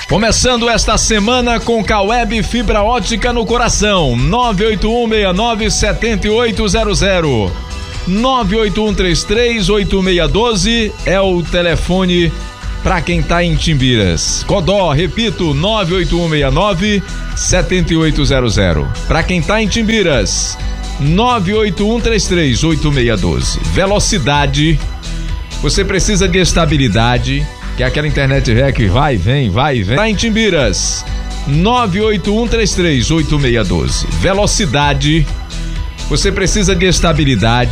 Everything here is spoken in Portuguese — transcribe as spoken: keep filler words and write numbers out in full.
Começando esta semana com Caweb Fibra Ótica no coração. nove oito um seis nove sete oito zero zero nove oito um três três oito seis um dois é o telefone para quem tá em Timbiras. Codó, repito, nove oito um seis nove sete oito zero zero. Para quem tá em Timbiras, nove oito um três três oito seis um dois. Velocidade. Você precisa de estabilidade, que é aquela internet ré que vai, vem, vai, vem. Tá em Timbiras, nove oito um três três oito seis um dois. Velocidade. Você precisa de estabilidade.